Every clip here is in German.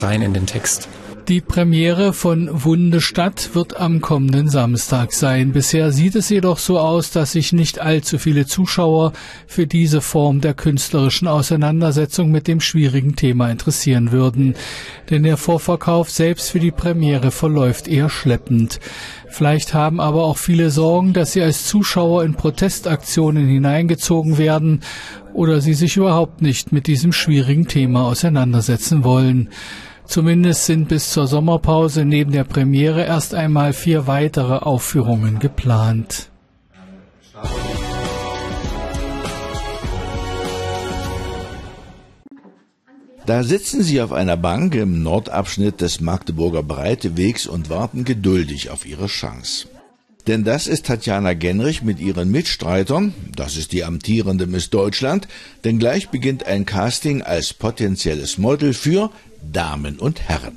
rein in den Text. Die Premiere von Wunde Stadt wird am kommenden Samstag sein. Bisher sieht es jedoch so aus, dass sich nicht allzu viele Zuschauer für diese Form der künstlerischen Auseinandersetzung mit dem schwierigen Thema interessieren würden. Denn der Vorverkauf selbst für die Premiere verläuft eher schleppend. Vielleicht haben aber auch viele Sorgen, dass sie als Zuschauer in Protestaktionen hineingezogen werden oder sie sich überhaupt nicht mit diesem schwierigen Thema auseinandersetzen wollen. Zumindest sind bis zur Sommerpause neben der Premiere erst einmal 4 weitere Aufführungen geplant. Da sitzen sie auf einer Bank im Nordabschnitt des Magdeburger Breitewegs und warten geduldig auf ihre Chance. Denn das ist Tatjana Genrich mit ihren Mitstreitern, das ist die amtierende Miss Deutschland, denn gleich beginnt ein Casting als potenzielles Model für Damen und Herren.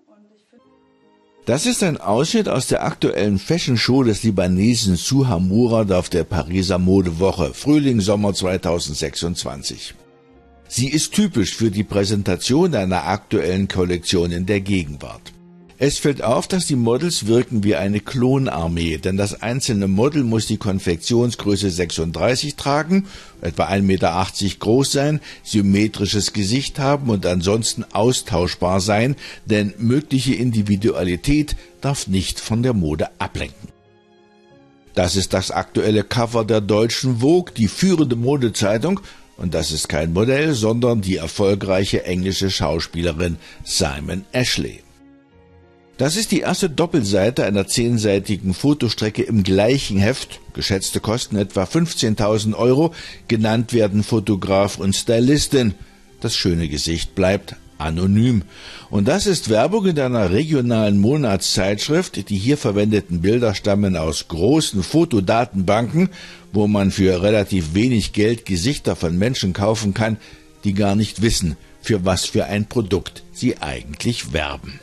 Das ist ein Ausschnitt aus der aktuellen Fashion-Show des Libanesen Suha Murad auf der Pariser Modewoche, Frühling-Sommer 2026. Sie ist typisch für die Präsentation einer aktuellen Kollektion in der Gegenwart. Es fällt auf, dass die Models wirken wie eine Klonarmee, denn das einzelne Model muss die Konfektionsgröße 36 tragen, etwa 1,80 Meter groß sein, symmetrisches Gesicht haben und ansonsten austauschbar sein, denn mögliche Individualität darf nicht von der Mode ablenken. Das ist das aktuelle Cover der deutschen Vogue, die führende Modezeitung, und das ist kein Modell, sondern die erfolgreiche englische Schauspielerin Simon Ashley. Das ist die erste Doppelseite einer 10-seitigen Fotostrecke im gleichen Heft, geschätzte Kosten etwa 15.000 €, genannt werden Fotograf und Stylistin. Das schöne Gesicht bleibt anonym. Und das ist Werbung in einer regionalen Monatszeitschrift. Die hier verwendeten Bilder stammen aus großen Fotodatenbanken, wo man für relativ wenig Geld Gesichter von Menschen kaufen kann, die gar nicht wissen, für was für ein Produkt sie eigentlich werben.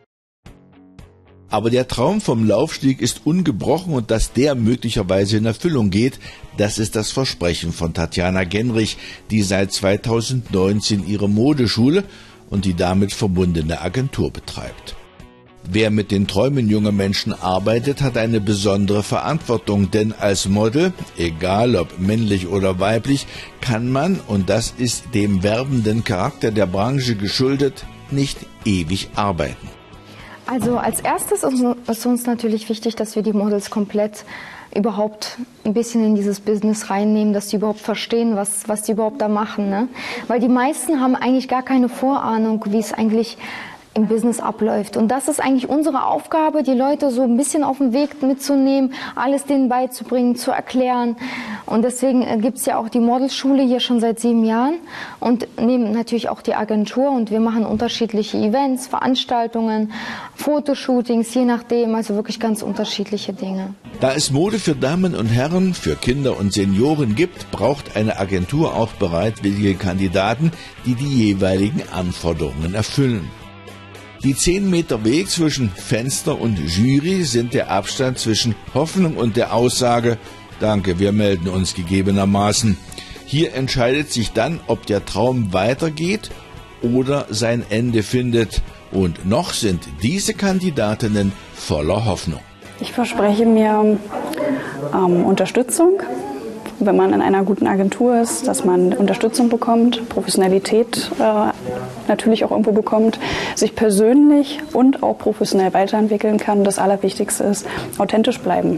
Aber der Traum vom Laufsteg ist ungebrochen und dass der möglicherweise in Erfüllung geht, das ist das Versprechen von Tatjana Genrich, die seit 2019 ihre Modeschule und die damit verbundene Agentur betreibt. Wer mit den Träumen junger Menschen arbeitet, hat eine besondere Verantwortung, denn als Model, egal ob männlich oder weiblich, kann man, und das ist dem werbenden Charakter der Branche geschuldet, nicht ewig arbeiten. Also als erstes ist uns natürlich wichtig, dass wir die Models komplett überhaupt ein bisschen in dieses Business reinnehmen, dass die überhaupt verstehen, was die überhaupt da machen, ne? Weil die meisten haben eigentlich gar keine Vorahnung, wie es eigentlich im Business abläuft. Und das ist eigentlich unsere Aufgabe, die Leute so ein bisschen auf den Weg mitzunehmen, alles denen beizubringen, zu erklären. Und deswegen gibt es ja auch die Modelschule hier schon seit 7 Jahren und nehmen natürlich auch die Agentur. Und wir machen unterschiedliche Events, Veranstaltungen, Fotoshootings, je nachdem, also wirklich ganz unterschiedliche Dinge. Da es Mode für Damen und Herren, für Kinder und Senioren gibt, braucht eine Agentur auch bereitwillige Kandidaten, die die jeweiligen Anforderungen erfüllen. Die 10 Meter Weg zwischen Fenster und Jury sind der Abstand zwischen Hoffnung und der Aussage, danke, wir melden uns gegebenermaßen. Hier entscheidet sich dann, ob der Traum weitergeht oder sein Ende findet. Und noch sind diese Kandidatinnen voller Hoffnung. Ich verspreche mir Unterstützung, wenn man in einer guten Agentur ist, dass man Unterstützung bekommt, Professionalität natürlich auch irgendwo bekommt, sich persönlich und auch professionell weiterentwickeln kann. Das Allerwichtigste ist authentisch bleiben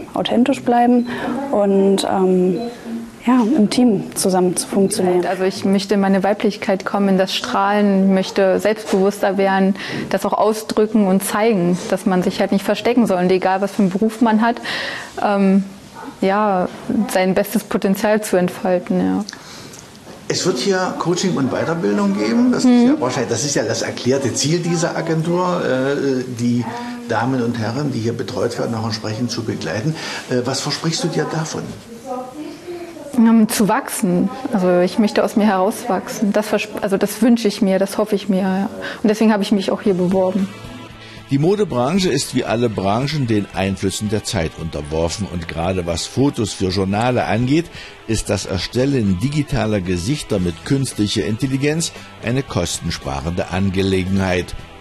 und im Team zusammen zu funktionieren. Also ich möchte in meine Weiblichkeit kommen, in das Strahlen, möchte selbstbewusster werden, das auch ausdrücken und zeigen, dass man sich halt nicht verstecken soll. Und egal, was für einen Beruf man hat, sein bestes Potenzial zu entfalten. Ja. Es wird hier Coaching und Weiterbildung geben. Das ist ja das erklärte Ziel dieser Agentur, die Damen und Herren, die hier betreut werden, auch entsprechend zu begleiten. Was versprichst du dir davon? Zu wachsen. Also ich möchte aus mir herauswachsen. Das wünsche ich mir, das hoffe ich mir. Ja. Und deswegen habe ich mich auch hier beworben. Die Modebranche ist wie alle Branchen den Einflüssen der Zeit unterworfen und gerade was Fotos für Journale angeht, ist das Erstellen digitaler Gesichter mit künstlicher Intelligenz eine kostensparende Angelegenheit.